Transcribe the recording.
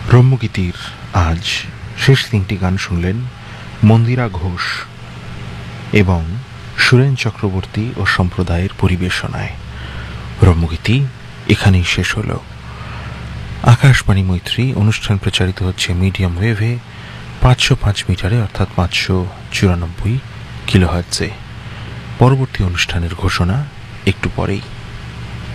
ব্রহ্মগীতির আজ শেষ তিনটি গান শুনলেন মন্দিরা ঘোষ এবং সুরেন চক্রবর্তী ও সম্প্রদায়ের পরিবেশনায়। ব্রহ্মগীতি এখানেই শেষ হল। আকাশবাণী মৈত্রী অনুষ্ঠান প্রচারিত হচ্ছে মিডিয়াম ওয়েভে 505 মিটারে অর্থাৎ 594 কিলোহার্টজে। পরবর্তী অনুষ্ঠানের ঘোষণা একটু পরেই।